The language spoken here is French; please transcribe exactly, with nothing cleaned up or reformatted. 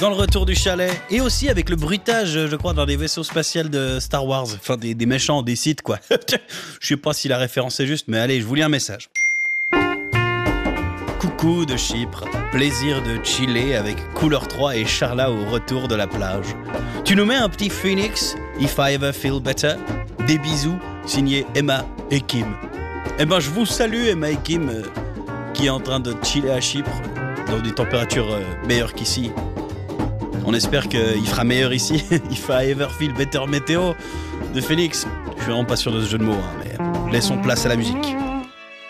dans le retour du chalet et aussi avec le bruitage, je crois, dans des vaisseaux spatials de Star Wars, enfin des, des méchants, des Sith quoi. Je sais pas si la référence est juste, mais allez, je vous lis un message. Coucou de Chypre, plaisir de chiller avec Couleur trois et Charla au retour de la plage. Tu nous mets un petit Phoenix, If I Ever Feel Better. Des bisous, signé Emma et Kim. Eh ben je vous salue Emma et Kim, euh, qui est en train de chiller à Chypre, dans des températures euh, meilleures qu'ici. On espère qu'il fera meilleur ici. If I Ever Feel Better météo de Phoenix. Je suis vraiment pas sûr de ce jeu de mots, hein, mais laissons place à la musique.